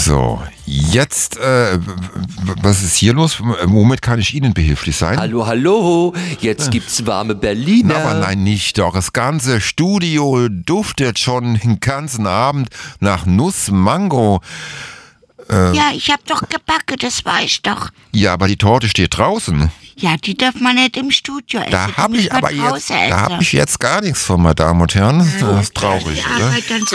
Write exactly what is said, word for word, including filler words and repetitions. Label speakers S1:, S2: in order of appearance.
S1: So, jetzt, äh, was ist hier los? Womit kann ich Ihnen behilflich sein?
S2: Hallo, hallo, jetzt gibt's warme Berliner.
S1: Na, aber nein, nicht doch. Das ganze Studio duftet schon den ganzen Abend nach Nuss-Mango.
S3: Äh, ja, ich hab doch gebacken, das weiß ich doch.
S1: Ja, aber die Torte steht draußen.
S3: Ja, die darf man nicht im Studio essen.
S1: Da habe ich aber jetzt,
S3: essen.
S1: da hab ich jetzt gar nichts von, meine Damen und Herren. Das ist traurig,
S3: ja,
S1: oder?
S3: aber dann